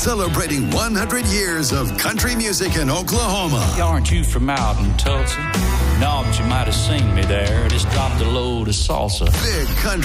celebrating 100 years of country music in Oklahoma. Aren't you from out in Tulsa? No, but you might have seen me there. Just dropped a load of salsa. Big country